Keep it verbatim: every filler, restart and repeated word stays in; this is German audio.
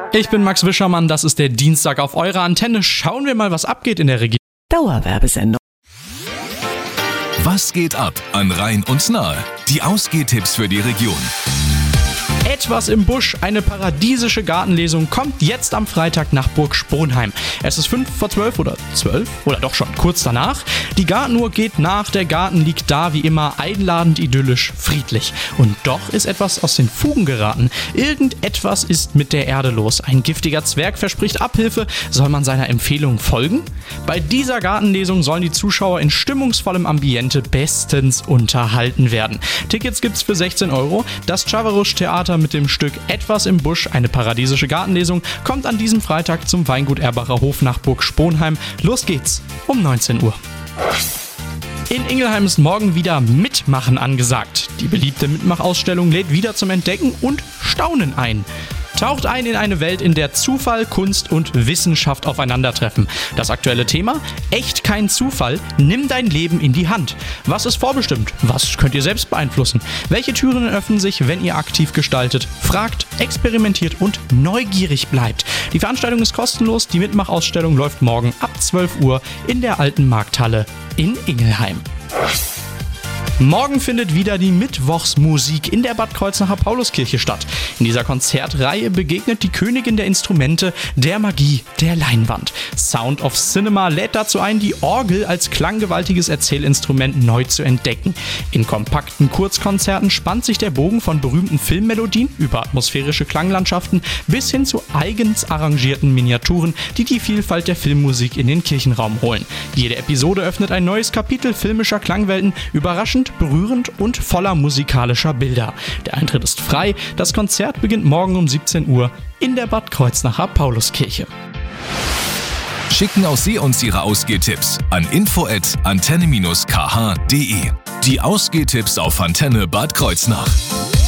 Ich bin Max Wischermann, das ist der Dienstag auf eurer Antenne. Schauen wir mal, was abgeht in der Region. Dauerwerbesendung. Was geht ab an Rhein und Nahe? Die Ausgehtipps für die Region. Etwas im Busch, eine paradiesische Gartenlesung kommt jetzt am Freitag nach Burg Sponheim. Es ist fünf vor zwölf oder zwölf oder doch schon kurz danach. Die Gartenuhr geht nach, der Garten liegt da wie immer einladend, idyllisch, friedlich. Und doch ist etwas aus den Fugen geraten. Irgendetwas ist mit der Erde los. Ein giftiger Zwerg verspricht Abhilfe. Soll man seiner Empfehlung folgen? Bei dieser Gartenlesung sollen die Zuschauer in stimmungsvollem Ambiente bestens unterhalten werden. Tickets gibt's für sechzehn Euro. Das Chavarusch Theater mit dem Stück Etwas im Busch, eine paradiesische Gartenlesung, kommt an diesem Freitag zum Weingut Erbacher Hof nach Burg Sponheim. Los geht's um neunzehn Uhr. In Ingelheim ist morgen wieder Mitmachen angesagt. Die beliebte Mitmachausstellung lädt wieder zum Entdecken und Staunen ein. Taucht ein in eine Welt, in der Zufall, Kunst und Wissenschaft aufeinandertreffen. Das aktuelle Thema? Echt kein Zufall? Nimm dein Leben in die Hand. Was ist vorbestimmt? Was könnt ihr selbst beeinflussen? Welche Türen öffnen sich, wenn ihr aktiv gestaltet? Fragt, experimentiert und neugierig bleibt. Die Veranstaltung ist kostenlos. Die Mitmachausstellung läuft morgen ab zwölf Uhr in der Alten Markthalle in Ingelheim. Morgen findet wieder die Mittwochsmusik in der Bad Kreuznacher Pauluskirche statt. In dieser Konzertreihe begegnet die Königin der Instrumente der Magie der Leinwand. Sound of Cinema lädt dazu ein, die Orgel als klanggewaltiges Erzählinstrument neu zu entdecken. In kompakten Kurzkonzerten spannt sich der Bogen von berühmten Filmmelodien über atmosphärische Klanglandschaften bis hin zu eigens arrangierten Miniaturen, die die Vielfalt der Filmmusik in den Kirchenraum holen. Jede Episode öffnet ein neues Kapitel filmischer Klangwelten, überraschend, berührend und voller musikalischer Bilder. Der Eintritt ist frei. Das Konzert beginnt morgen um siebzehn Uhr in der Bad Kreuznacher Pauluskirche. Schicken auch Sie uns Ihre Ausgehtipps an info at antenne dash k h punkt de. Die Ausgehtipps auf Antenne Bad Kreuznach.